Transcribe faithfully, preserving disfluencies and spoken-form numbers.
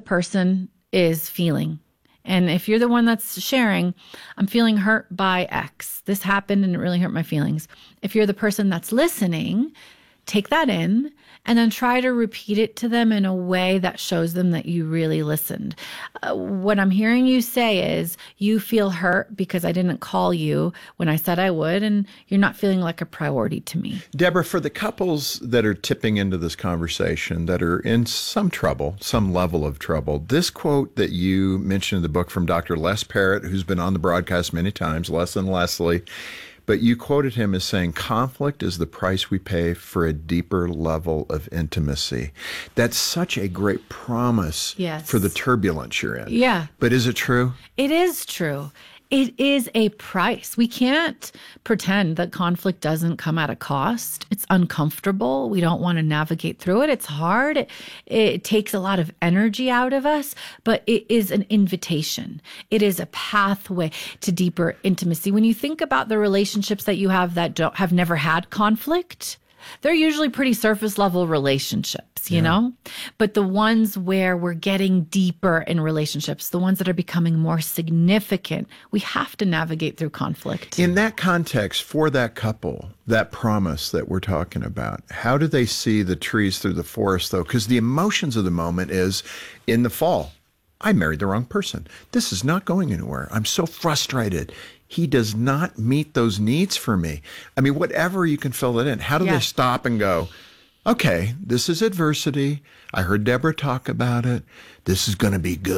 person is feeling. And if you're the one that's sharing, I'm feeling hurt by X. This happened and it really hurt my feelings. If you're the person that's listening, take that in and then try to repeat it to them in a way that shows them that you really listened. Uh, what I'm hearing you say is you feel hurt because I didn't call you when I said I would, and you're not feeling like a priority to me. Deborah, for the couples that are tipping into this conversation, that are in some trouble, some level of trouble, this quote that you mentioned in the book from Doctor Les Parrott, who's been on the broadcast many times, Les and Leslie, but you quoted him as saying, conflict is the price we pay for a deeper level of intimacy. That's such a great promise yes. for the turbulence you're in. Yeah. But is it true? It is true. It is a price. We can't pretend that conflict doesn't come at a cost. It's uncomfortable. We don't want to navigate through it. It's hard. It, it takes a lot of energy out of us, but it is an invitation. It is a pathway to deeper intimacy. When you think about the relationships that you have that don't have never had conflict, they're usually pretty surface level relationships, you yeah. know, but the ones where we're getting deeper in relationships, the ones that are becoming more significant, we have to navigate through conflict. In that context, for that couple, that promise that we're talking about, how do they see the trees through the forest, though? Because the emotions of the moment is in the fall. I married the wrong person. This is not going anywhere. I'm so frustrated. He does not meet those needs for me. I mean, whatever you can fill it in. How do yeah. they stop and go, okay, this is adversity. I heard Deborah talk about it. This is going to be good.